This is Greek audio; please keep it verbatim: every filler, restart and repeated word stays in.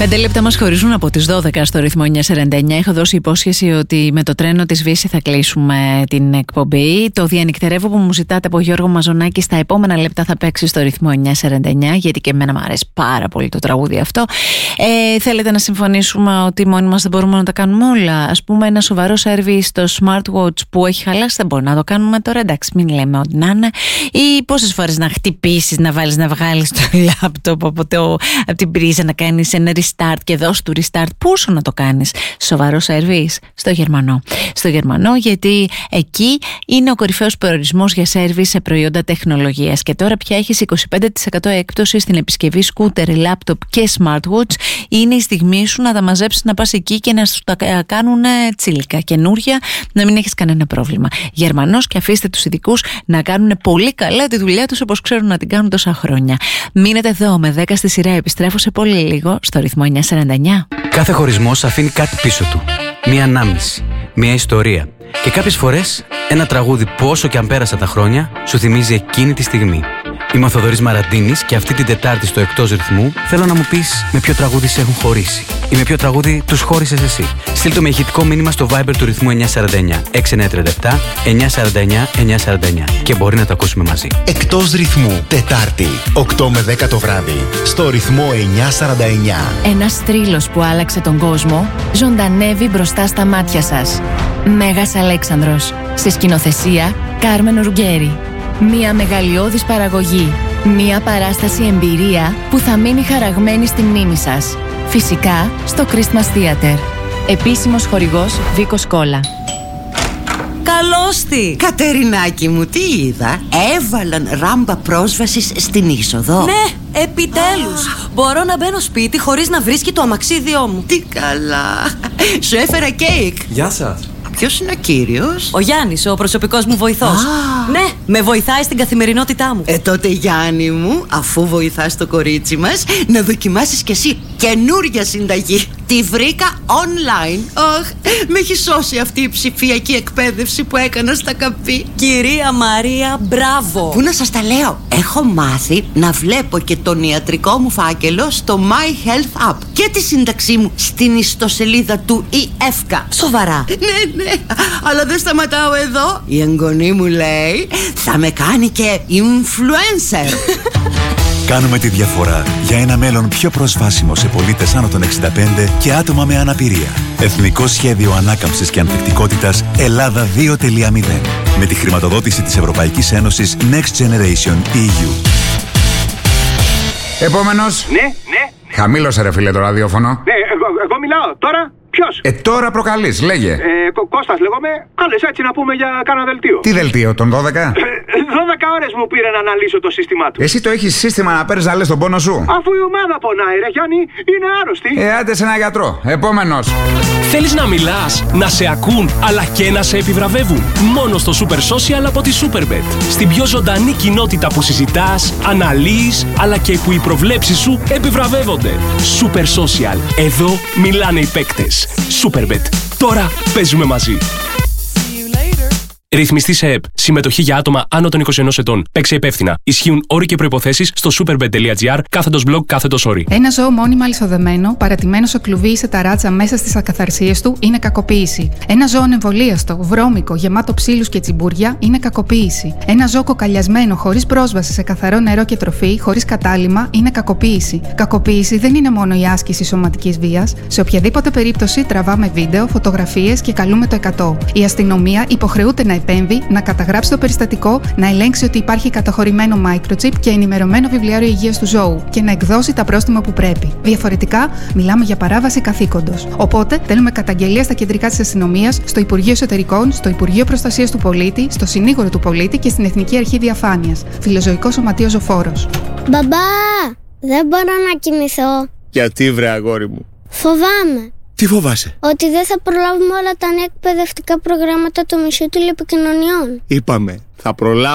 Πέντε λεπτά μας χωρίζουν από τις δώδεκα στο ρυθμό εννιακόσια σαράντα εννιά. Έχω δώσει υπόσχεση ότι με το τρένο της Βύση θα κλείσουμε την εκπομπή. Το διανυκτερεύω που μου ζητάτε από Γιώργο Μαζονάκη στα επόμενα λεπτά θα παίξει στο ρυθμό εννιακόσια σαράντα εννιά, γιατί και εμένα μου αρέσει πάρα πολύ το τραγούδι αυτό. Ε, θέλετε να συμφωνήσουμε ότι μόνοι μας δεν μπορούμε να τα κάνουμε όλα? Ας πούμε, ένα σοβαρό σερβις στο smartwatch που έχει χαλάσει δεν μπορούμε να το κάνουμε τώρα. Εντάξει, μην λέμε ό,τι να είναι. Ή πόσες φορές να χτυπήσεις, να βάλεις, να βγάλεις το λάπτοπ από, το, από την πρίζα, να κάνεις ένα restart και δώσ' του restart. Πόσο να το κάνεις? Σοβαρό σερβις στο Γερμανό. Στο Γερμανό, γιατί εκεί είναι ο κορυφαίος προορισμός για σερβις σε προϊόντα τεχνολογίας. Και τώρα πια έχεις είκοσι πέντε τοις εκατό έκπτωση στην επισκευή σκούτερ, λάπτοπ και smartwatch. Είναι η στιγμή σου να τα μαζέψεις, να πας εκεί και να σου τα κάνουν τσίλικα καινούρια, να μην έχεις κανένα πρόβλημα. Γερμανός, και αφήστε τους ειδικούς να κάνουν πολύ καλά τη δουλειά τους όπως ξέρουν να την κάνουν τόσα χρόνια. Μείνετε εδώ με δέκα στη σειρά. Επιστρέφω σε πολύ λίγο στο ρυθμό εννιακόσια σαράντα εννιά. Κάθε χωρισμός αφήνει κάτι πίσω του. Μία ανάμνηση, μία ιστορία. Και κάποιες φορές ένα τραγούδι που όσο και αν πέρασαν τα χρόνια σου θυμίζει εκείνη τη στιγμή. Είμαι ο Θοδωρής Μαραντίνης και αυτή την Τετάρτη στο Εκτός Ρυθμού θέλω να μου πεις με ποιο τραγούδι σε έχουν χωρίσει ή με ποιο τραγούδι τους χώρισες εσύ. Στείλ το με ηχητικό μήνυμα στο Viber του ρυθμού εννιακόσια σαράντα εννιά έξι εννιά τρία επτά εννιακόσια σαράντα εννιά εννιακόσια σαράντα εννιά και μπορεί να το ακούσουμε μαζί. Εκτός Ρυθμού, Τετάρτη, οκτώ με δέκα το βράδυ, στο ρυθμό εννιακόσια σαράντα εννιά. Ένας θρύλος που άλλαξε τον κόσμο ζωντανεύει μπροστά στα μάτια σας. Μέγας Αλέξανδρος. Σε σκηνοθεσία Κάρμεν Ρουγκέρι. Μία μεγαλειώδης παραγωγή. Μία παράσταση εμπειρία που θα μείνει χαραγμένη στη μνήμη σας. Φυσικά στο Christmas Theater. Επίσημος χορηγός Βίκος Κόλλα. Καλώς τη! Κατερινάκη μου, τι είδα? Έβαλαν ράμπα πρόσβασης στην είσοδο. Ναι, επιτέλους! Ah. Μπορώ να μπαίνω σπίτι χωρίς να βρίσκει το αμαξίδιό μου. Τι καλά! Σου έφερα κέικ. Γεια σας. Ποιος είναι ο κύριος? Ο Γιάννης, ο προσωπικός μου βοηθός. Ah. Ναι, με βοηθάει στην καθημερινότητά μου. Ε, τότε Γιάννη μου, αφού βοηθάς το κορίτσι μας, να δοκιμάσεις κι εσύ καινούρια συνταγή. Τη βρήκα online. Αχ, με έχει σώσει αυτή η ψηφιακή εκπαίδευση που έκανα στα καπί. Κυρία Μαρία, μπράβο! Πού να σας τα λέω? Έχω μάθει να βλέπω και τον ιατρικό μου φάκελο στο My Health App και τη σύνταξή μου στην ιστοσελίδα του ι εφ κέι. Σοβαρά? Ναι, ναι, αλλά δεν σταματάω εδώ. Η εγγονή μου λέει θα με κάνει και influencer. Κάνουμε τη διαφορά για ένα μέλλον πιο προσβάσιμο σε πολίτες άνω των εξήντα πέντε και άτομα με αναπηρία. Εθνικό Σχέδιο Ανάκαμψης και Ανθεκτικότητας Ελλάδα δύο κόμμα μηδέν. Με τη χρηματοδότηση της Ευρωπαϊκής Ένωσης Next Generation ι γιου. Επόμενος. Ναι, ναι. Χαμήλωσε ρε φίλε το ραδιόφωνο. Ναι, εγώ, εγώ μιλάω τώρα. Ποιος? Ε, τώρα προκαλείς, λέγε. Ε, Κω- Κώστας λέγομαι. Κάλες έτσι να πούμε για κάνα δελτίο. Τι δελτίο, τον δώδεκα? δώδεκα ώρες μου πήρε να αναλύσω το σύστημά του. Εσύ το έχεις σύστημα να παίρνεις να λες τον πόνο σου? Αφού η ομάδα πονάει ρε Γιάννη, είναι άρρωστη. Ε, άντε σε ένα γιατρό. Επόμενος. Θέλεις να μιλάς, να σε ακούν, αλλά και να σε επιβραβεύουν? Μόνο στο Super Social από τη Superbet. Στην πιο ζωντανή κοινότητα που συζητάς, αναλύεις, αλλά και που οι προβλέψεις σου επιβραβεύονται. Super Social. Εδώ μιλάνε οι παίκτες. Superbet. Τώρα παίζουμε μαζί. Ρυθμιστή σε ΕΠ. Συμμετοχή για άτομα άνω των είκοσι ενός ετών. Παίξε υπεύθυνα. Ισχύουν όροι και προϋποθέσεις στο superbet τελεία gr κάθετος blog κάθετος όροι. Ένα ζώο μόνιμα αλυσοδεμένο, παρατημένο σε κλουβί ή σε ταράτσα μέσα στις ακαθαρσίες του είναι κακοποίηση. Ένα ζώο εμβολίαστο, βρώμικο, γεμάτο ψήλους και τσιμπούρια είναι κακοποίηση. Ένα ζώο κοκαλιασμένο, χωρίς πρόσβαση σε καθαρό νερό και τροφή, χωρίς κατάλυμμα, είναι κακοποίηση. Κακοποίηση δεν είναι μόνο η άσκηση σωματικής βίας. Σε οποιαδήποτε περίπτωση τραβάμε βίντεο, φωτογραφίες και καλούμε το εκατό. Η αστυνομία υποχρεούται να επέμβει, να καταγράψει το περιστατικό, να ελέγξει ότι υπάρχει καταχωρημένο microchip και ενημερωμένο βιβλιάριο υγείας του ζώου και να εκδώσει τα πρόστιμα που πρέπει. Διαφορετικά, μιλάμε για παράβαση καθήκοντος. Οπότε, στέλνουμε καταγγελία στα κεντρικά της αστυνομίας, στο Υπουργείο Εσωτερικών, στο Υπουργείο Προστασίας του Πολίτη, στο Συνήγορο του Πολίτη και στην Εθνική Αρχή Διαφάνειας. Φιλοζωικό Σωματείο Ζωφόρος. Μπαμπά, δεν μπορώ να κοιμηθώ. Γιατί βρε αγόρι μου? Φοβάμαι. Τι φοβάσαι? Ότι δεν θα προλάβουμε όλα τα νέα εκπαιδευτικά προγράμματα του Μουσείου Τηλεπικοινωνιών. Είπαμε, θα προλάβουμε.